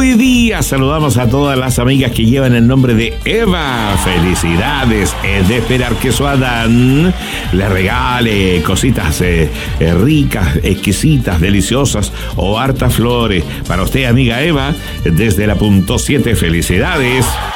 Hoy día saludamos a todas las amigas que llevan el nombre de Eva. Felicidades. Es de esperar que su Adán le regale cositas ricas, exquisitas, deliciosas o hartas flores. Para usted, amiga Eva, desde la punto 7, felicidades.